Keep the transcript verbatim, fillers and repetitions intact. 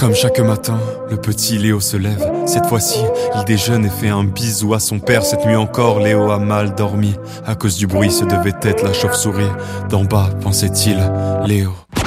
Comme chaque matin, le petit Léo se lève. Cette fois-ci, il déjeune et fait un bisou à son père. Cette nuit encore, Léo a mal dormi. À cause du bruit, ce devait être la chauve-souris. D'en bas, pensait-il, Léo.